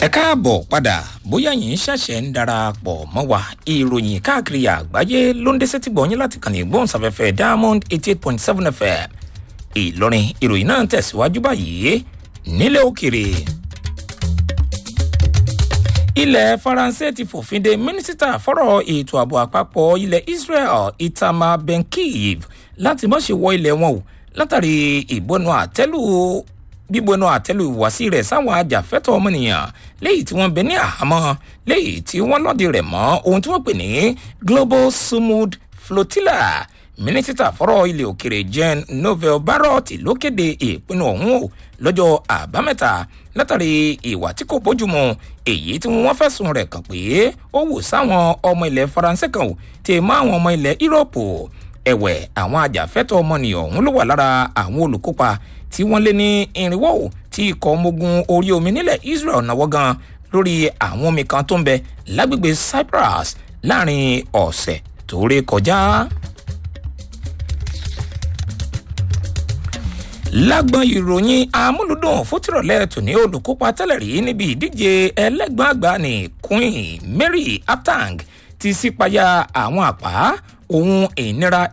ẹ káàbọ̀ padà bóyá yín ṣẹ̀ṣẹ̀ ń darapọ̀ mọ́ wa ìròyìn káàkiri àgbáyé ló ń dé sétí gbọ̀nyìn láti kàn ní gbóhùnsáfẹ́fẹ́ Diamond 88.7 FM Ìlọrin. ìròyìn náà ń tẹ̀síwájú báyìí. nílẹ̀ òkèrè, ilẹ̀ Faransé ti fòfin de mínísítà fọ́rọ̀ ètò ààbò àpapọ̀ ilẹ̀ Israel Itamar Ben-Gvir láti má ṣe wọ ilẹ̀ wọn o látàrí bíbọnú àtẹ́lù ìwàsí rẹ̀ sáwọn ajàfẹ́tọ̀ọ́ ọmọnìyàn léyìí tí wọ́n bẹ ní àhámọ́ léyìí tí wọ́n lọ́dẹ rẹ̀ mọ́ ohun tí wọ́n pè ní Global Sumud Flotilla. mínísítà fọ́rọ̀ ilẹ̀ òkèrè Jean Novel Barrot ló kéde ìpinnu ọ̀hún o lọ́jọ́ àbámẹ́ta látàrí ìwà tí kò bójúmu èyí tí wọ́n fẹ̀sùn rẹ̀ kàn pé ó wù sáwọn ọmọ ilẹ̀ Faransé kan ò tè mọ́ àwọn ọmọ ilẹ̀ Yúróòpù. ẹ̀wẹ̀ àwọn ajàfẹ́tọ̀ọ́ ọmọnìyàn ọ̀hún ló wà lára àwọn olùkópa tí wọ́n lé ní 400 tí ikọ̀ ọmọ ogun orí omi nílẹ̀ Israel náwó gan lórí àwọn omi kan tó ń bẹ lágbègbè Cyprus láàrin ọ̀sẹ̀ tó ré kọjá. lágbọn ìròyìn amúlùdùn fótìrọ̀lẹ́ tòní olùkópa tẹ́lẹ̀ rí níbi ìdíje ẹlẹ́gbọ̀n àgbà ní Queen Mary Atang ti sípayá àwọn àpá ohun ìnira